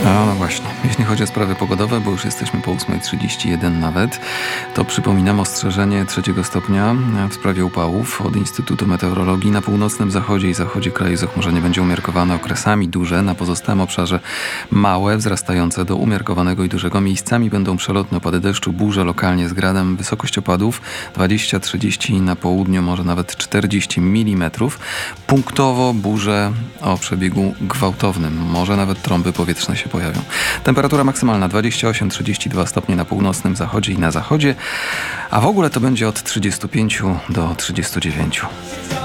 No właśnie, jeśli chodzi o sprawy pogodowe, bo już jesteśmy po 8:31 nawet, to przypominam ostrzeżenie 3 stopnia w sprawie upałów od Instytutu Meteorologii. Na północnym zachodzie i zachodzie kraju zachmurzenie będzie umiarkowane, okresami duże, na pozostałym obszarze małe, wzrastające do umiarkowanego i dużego. Miejscami będą przelotne opady deszczu, burze lokalnie z gradem. Wysokość opadów 20-30, na południu może nawet 40 mm. Punktowo burze o przebiegu gwałtownym, może nawet trąby powietrzne się pojawią. Temperatura maksymalna 28-32 stopnie na północnym zachodzie i na zachodzie, a w ogóle to będzie od 35 do 39.